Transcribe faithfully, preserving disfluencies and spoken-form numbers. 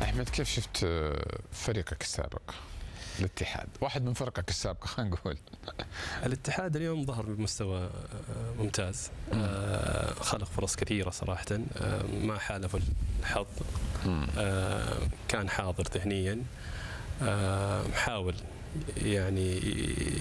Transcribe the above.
أحمد، كيف شفت فريقك السابق الاتحاد، واحد من فرقك السابقة خلينا نقول؟ الاتحاد اليوم ظهر بمستوى ممتاز، خلق فرص كثيرة صراحة، ما حالف الحظ، كان حاضر ذهنيا، حاول يعني